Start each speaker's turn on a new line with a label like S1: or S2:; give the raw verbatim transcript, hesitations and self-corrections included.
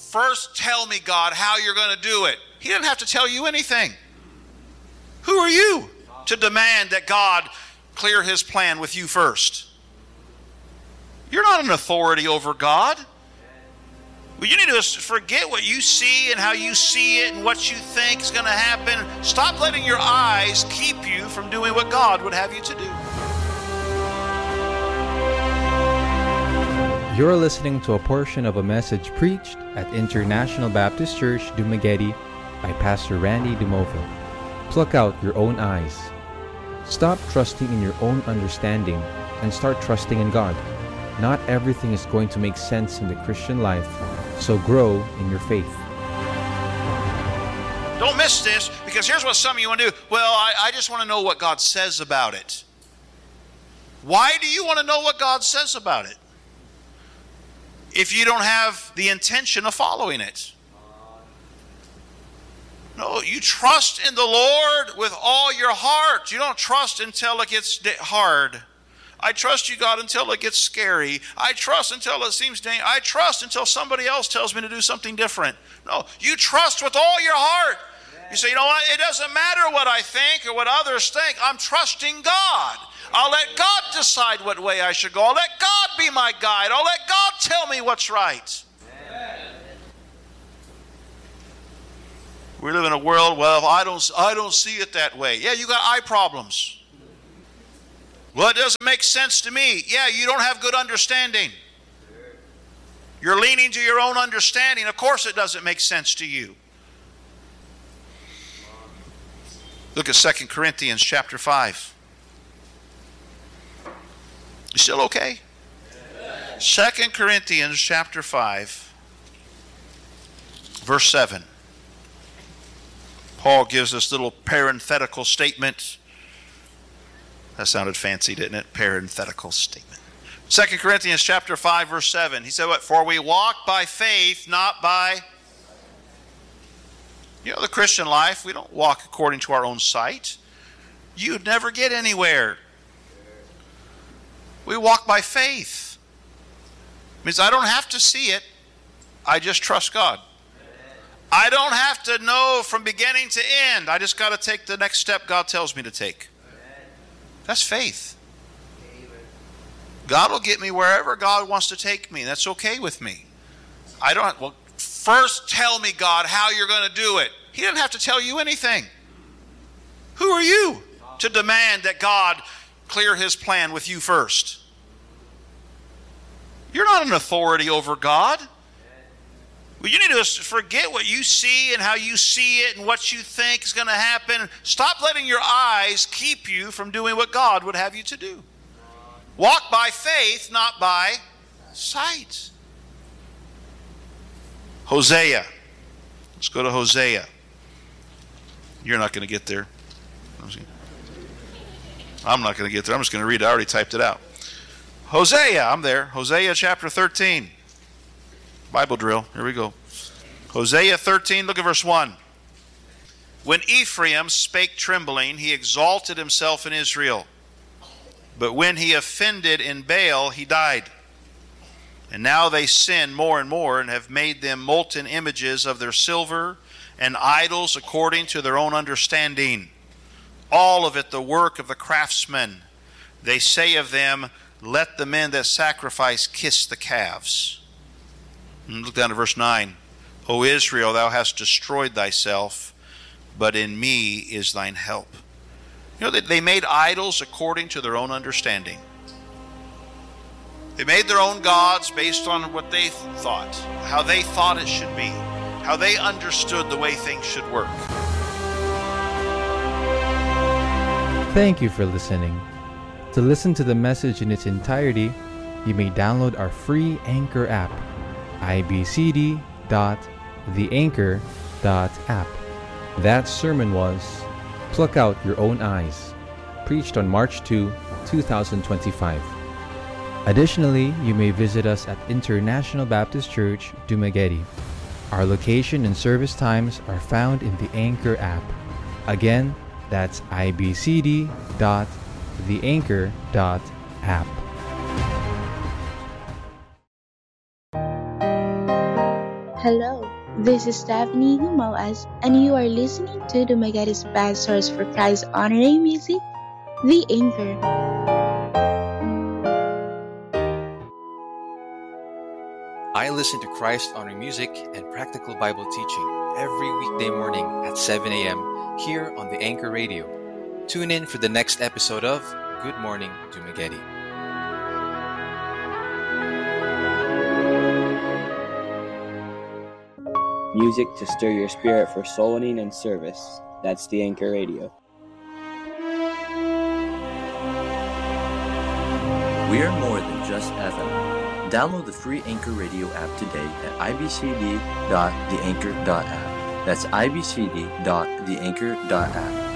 S1: first tell me, God, how you're going to do it. He didn't have to tell you anything. Who are you to demand that God clear his plan with you first? You're not an authority over God. Well, you need to forget what you see and how you see it and what you think is going to happen. Stop letting your eyes keep you from doing what God would have you to do.
S2: You're listening to a portion of a message preached at International Baptist Church, Dumaguete by Pastor Randy Dumoville. Pluck out your own eyes. Stop trusting in your own understanding and start trusting in God. Not everything is going to make sense in the Christian life, so grow in your faith.
S1: Don't miss this, because here's what some of you want to do. Well, I, I just want to know what God says about it. Why do you want to know what God says about it if you don't have the intention of following it? No, you trust in the Lord with all your heart. You don't trust until it gets hard. I trust you, God, until it gets scary. I trust until it seems dangerous. I trust until somebody else tells me to do something different. No, you trust with all your heart. You say, you know what? It doesn't matter what I think or what others think. I'm trusting God. I'll let God decide what way I should go. I'll let God be my guide. I'll let God tell me what's right. Amen. We live in a world, well, I don't, I don't see it that way. Yeah, you got eye problems. Well, it doesn't make sense to me. Yeah, you don't have good understanding. You're leaning to your own understanding. Of course it doesn't make sense to you. Look at Second Corinthians chapter five. You still okay? Second Corinthians chapter five, verse seven. Paul gives this little parenthetical statement. That sounded fancy, didn't it? Parenthetical statement. Second Corinthians chapter five, verse seven. He said what? For we walk by faith, not by... You know, the Christian life, we don't walk according to our own sight. You'd never get anywhere. We walk by faith. It means I don't have to see it. I just trust God. I don't have to know from beginning to end. I just got to take the next step God tells me to take. That's faith. God will get me wherever God wants to take me. That's okay with me. I don't, well, first tell me, God, how you're going to do it. He didn't have to tell you anything. Who are you to demand that God clear his plan with you first? You're not an authority over God. Well, you need to forget what you see and how you see it and what you think is going to happen. Stop letting your eyes keep you from doing what God would have you to do. Walk by faith, not by sight. Hosea. Let's go to Hosea. You're not going to get there. I'm not going to get there. I'm just going to read it. I already typed it out. Hosea, I'm there. Hosea chapter thirteen. Bible drill. Here we go. Hosea thirteen, look at verse one. When Ephraim spake trembling, he exalted himself in Israel. But when he offended in Baal, he died. And now they sin more and more, and have made them molten images of their silver, and idols according to their own understanding. All of it the work of the craftsmen. They say of them, let the men that sacrifice kiss the calves. And look down to verse nine. O Israel, thou hast destroyed thyself, but in me is thine help. You know, they made idols according to their own understanding. They made their own gods based on what they thought, how they thought it should be, how they understood the way things should work.
S2: Thank you for listening. To listen to the message in its entirety, you may download our free Anchor app, i b c d dot the anchor dot app. That sermon was Pluck Out Your Own Eyes, preached on March second, twenty twenty-five. Additionally, you may visit us at International Baptist Church, Dumaguete. Our location and service times are found in the Anchor app. Again, that's i b c d dot the anchor dot app.
S3: Hello, this is Stephanie Humawas, and you are listening to the Magatis best source for Christ honoring music, The Anchor.
S4: I listen to Christ honoring music and practical Bible teaching every weekday morning at seven a.m. here on the Anchor Radio. Tune in for the next episode of Good Morning Dumaguete.
S5: Music to stir your spirit for soul winning and service. That's the Anchor Radio.
S6: We are more than just F M. Download the free Anchor Radio app today at i b c d dot the anchor dot app. That's i b c d dot the anchor dot app.